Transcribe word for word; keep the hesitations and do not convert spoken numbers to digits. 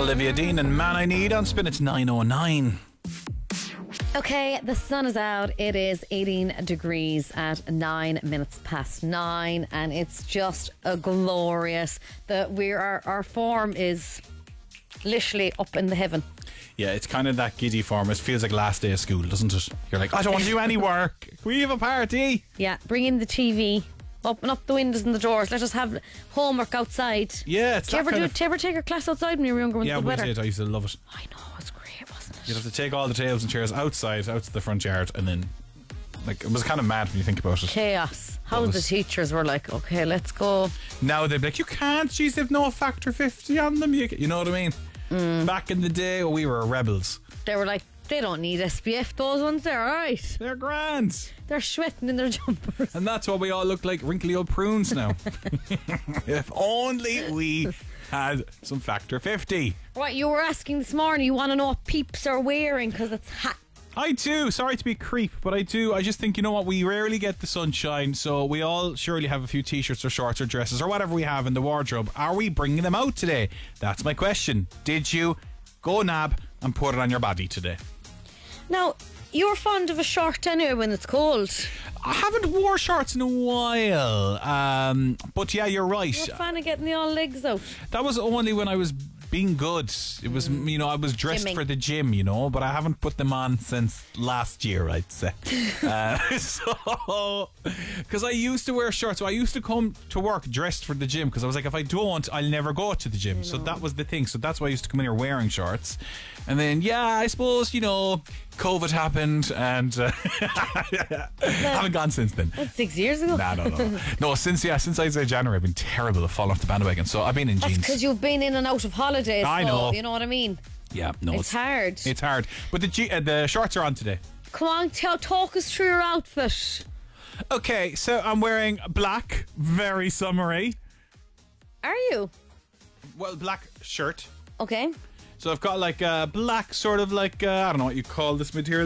Olivia Dean and Man I Need on Spin. It's nine oh nine. Okay, the sun is out. It is eighteen degrees at nine minutes past nine, and it's just a glorious. The we're our, our form is literally up in the heaven. Yeah, it's kind of that giddy form. It feels like last day of school, doesn't it? You're like, I don't want to do any work. Can we have a party? Yeah, bring in the T V. Open up the windows and the doors. Let us have homework outside. Yeah, it's Did you that ever kind do? of... Did you ever take your class outside when you were younger? When Yeah, the we weather? did. I used to love it. I know, it was great, wasn't it? You'd have to take all the tables and chairs outside, out to the front yard, and then, like, it was kind of mad when you think about it. Chaos. How That the was- teachers were like, okay, let's go. Now they'd be like, you can't, geez, they've no factor fifty on them. You, you know what I mean? Mm. Back in the day, we were rebels. They were like, they don't need S P F, those ones, they're alright. They're grand. They're sweating in their jumpers. And that's why we all look like wrinkly old prunes now. If only we had some factor fifty. Right, you were asking this morning, you want to know what peeps are wearing because it's hot. I do. Sorry to be a creep, but I do. I just think, you know what, we rarely get the sunshine, so we all surely have a few t-shirts or shorts or dresses or whatever we have in the wardrobe. Are we bringing them out today? That's my question. Did you go nab and put it on your body today? Now, you're fond of a shirt anyway when it's cold. I haven't wore shorts in a while, um, but yeah, you're right. You're a fan of getting the all legs out. That was only when I was being good. It was, mm. you know, I was dressed Gymming. for the gym, you know, but I haven't put them on since last year, I'd say. uh, so, because I used to wear shorts, so I used to come to work dressed for the gym because I was like, if I don't, I'll never go to the gym. So that was the thing. So that's why I used to come in here wearing shorts. And then, yeah, I suppose, you know, COVID happened and uh, I haven't gone since then. That's six years ago. Nah, no, no, no. No, since, yeah, since I'd say January, I've been terrible at falling off the bandwagon. So I've been in That's jeans. because you've been in and out of holidays. I so, know. You know what I mean? Yeah, no, It's hard. It's hard. But the G- uh, the shorts are on today. Come on, tell, talk us through your outfit. Okay, so I'm wearing black, very summery. Are you? Well, black shirt. Okay. So I've got like a black sort of like, uh, I don't know what you call this material.